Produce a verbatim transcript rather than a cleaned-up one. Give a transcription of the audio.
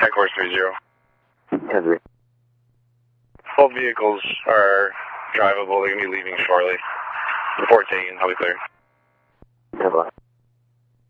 At course three zero. Henry. Both vehicles are drivable. They're going to be leaving shortly. Report taken. I'll be clear. Goodbye.